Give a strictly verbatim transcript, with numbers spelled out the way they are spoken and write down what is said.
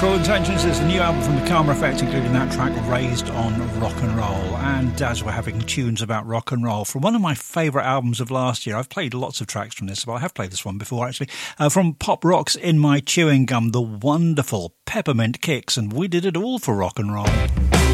Cruel Intentions is the new album from the Karma Effect, including that track Raised on Rock and Roll. And as we're having tunes about rock and roll, from one of my favourite albums of last year, I've played lots of tracks from this, but I have played this one before actually, uh, from Pop Rock's In My Chewing Gum, the wonderful Peppermint Kicks, and we did it all for rock and roll.